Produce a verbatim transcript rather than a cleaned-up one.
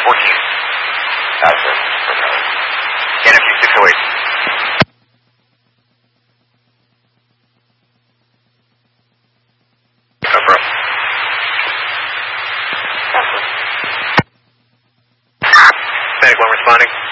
fourteen. Gotcha. Okay. N F U six oh eight. Over. Gotcha. Medic one responding.